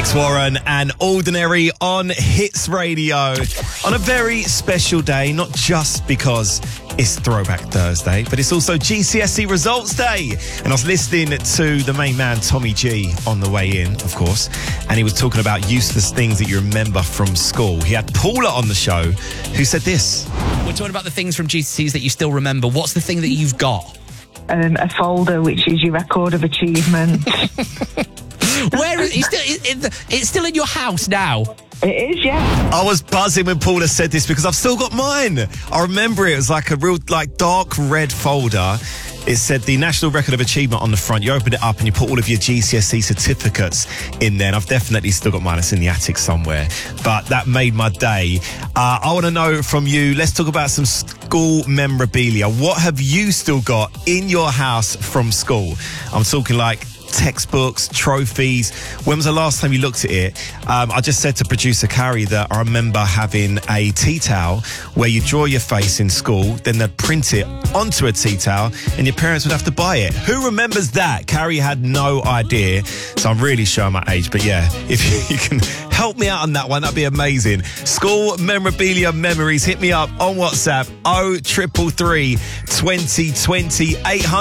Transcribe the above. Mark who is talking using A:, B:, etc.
A: Alex Warren and Ordinary on Hits Radio on a very special day, not just because it's Throwback Thursday, but it's also GCSE Results Day. And I was listening to the main man, Tommy G, on the way in, of course, and he was talking about useless things that you remember from school. He had Paula on the show who said this.
B: We're talking about the things from GCSEs that you still remember. What's the thing that you've got?
C: A folder, which is your record of achievement.
B: Where is it's still in your house now?
C: It is, yeah.
A: I was buzzing when Paula said this because I've still got mine. I remember it was like a real dark red folder. It said the National Record of Achievement on the front. You open it up and you put all of your GCSE certificates in there. And I've definitely still got mine. It's in the attic somewhere. But that made my day. I want to know from you, let's talk about some school memorabilia. What have you still got in your house from school? I'm talking like textbooks, trophies. When was the last time you looked at it? I just said to producer Carrie that I remember having a tea towel where you draw your face in school, then they'd print it onto a tea towel and your parents would have to buy it. Who remembers that? Carrie had no idea, so I'm really showing my age. But yeah, if you can help me out on that one, that'd be amazing. School memorabilia memories, hit me up on WhatsApp 0333 2020 800.